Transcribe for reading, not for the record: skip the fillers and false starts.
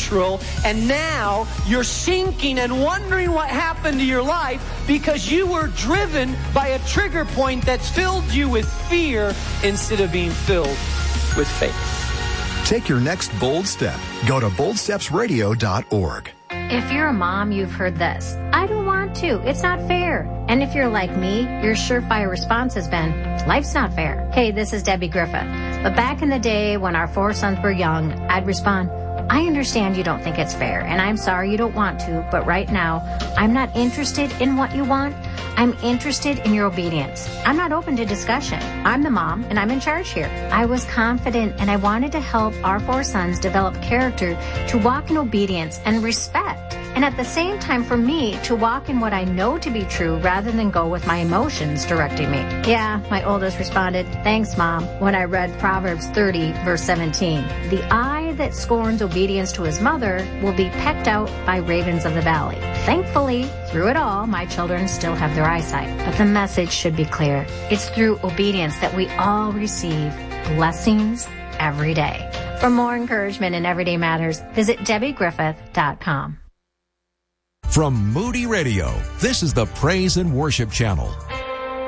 neutral, and now you're sinking and wondering what happened to your life because you were driven by a trigger point that's filled you with fear instead of being filled with faith. Take your next bold step. Go to boldstepsradio.org. If you're a mom, you've heard this. I don't want to. It's not fair. And if you're like me, your surefire response has been, life's not fair. Hey, this is Debbie Griffith. But back in the day when our 4 sons were young, I'd respond, I understand you don't think it's fair, and I'm sorry you don't want to, but right now, I'm not interested in what you want. I'm interested in your obedience. I'm not open to discussion. I'm the mom, and I'm in charge here. I was confident, and I wanted to help our 4 sons develop character to walk in obedience and respect. And at the same time, for me, to walk in what I know to be true rather than go with my emotions directing me. Yeah, my oldest responded, thanks, Mom, when I read Proverbs 30, verse 17. The eye that scorns obedience to his mother will be pecked out by ravens of the valley. Thankfully, through it all, my children still have their eyesight. But the message should be clear. It's through obedience that we all receive blessings every day. For more encouragement in Everyday Matters, visit DebbieGriffith.com. From Moody Radio, this is the Praise and Worship Channel.